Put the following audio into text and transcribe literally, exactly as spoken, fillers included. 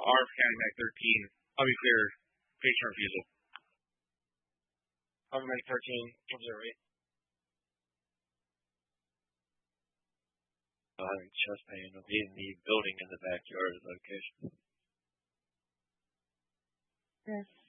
R County Mag thirteen. I'll be clear. Patient refusal. County Mag thirteen, comes in rate. Having chest pain will be in the building in the backyard location. Yes.